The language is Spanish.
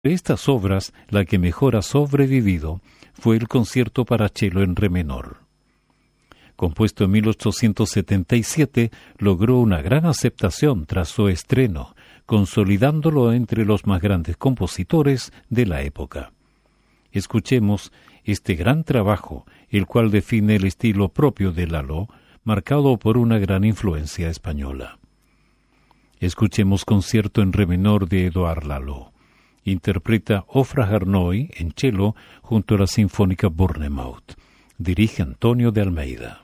De estas obras, la que mejor ha sobrevivido fue el concierto para cello en re menor. Compuesto en 1877, logró una gran aceptación tras su estreno, consolidándolo entre los más grandes compositores de la época. Escuchemos este gran trabajo, el cual define el estilo propio de Lalo, marcado por una gran influencia española. Escuchemos Concierto en re menor de Édouard Lalo. Interpreta Ofra Harnoy en cello junto a la Sinfónica Bournemouth. Dirige Antonio de Almeida.